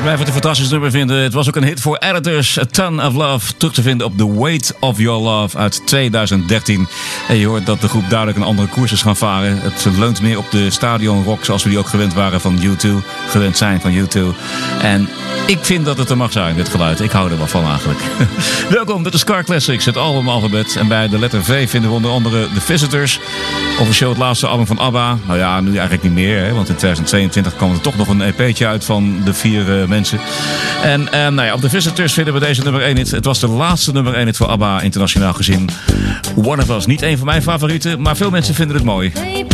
blijf het een fantastisch nummer vinden. Het was ook een hit voor Editors. A Ton of Love. Terug te vinden op The Weight of Your Love uit 2013. En je hoort dat de groep duidelijk een andere koers is gaan varen. Het leunt meer op de stadionrock zoals we die ook gewend waren van U2. Gewend zijn van U2. En ik vind dat het er mag zijn, dit geluid. Ik hou er wel van eigenlijk. Welkom, dit is Car Classics, het albumalfabet. En bij de letter V vinden we onder andere The Visitors. Officieel het laatste album van ABBA. Nou ja, nu eigenlijk niet meer, hè, want in 2022 kwam er toch nog een EP'tje uit van de 4 mensen. En nou ja, op The Visitors vinden we deze nummer 1 hit. Het was de laatste nummer 1 hit voor ABBA internationaal gezien. One of Us, niet een van mijn favorieten, maar veel mensen vinden het mooi.